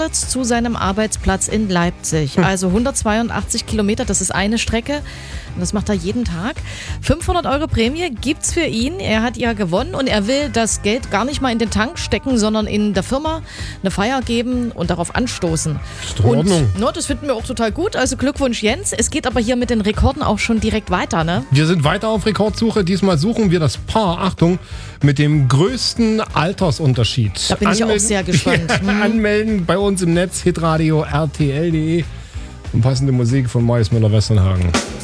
Görlitz zu seinem Arbeitsplatz in Leipzig. Also 182 Kilometer, das ist eine Strecke. Und das macht er jeden Tag. 500 Euro Prämie gibt's für ihn. Er hat ja gewonnen und er will das Geld gar nicht mal in den Tank stecken, sondern in der Firma eine Feier geben und darauf anstoßen. Ist doch in Ordnung. Und das finden wir auch total gut. Also Glückwunsch, Jens. Es geht aber hier mit den Rekorden auch schon direkt weiter, ne? Wir sind weiter auf Rekordsuche. Diesmal suchen wir das Paar, Achtung, mit dem größten Altersunterschied. Da bin ich auch sehr gespannt. Anmelden bei uns im Netz, hitradio rtl.de und passende Musik von Marius Müller-Westernhagen.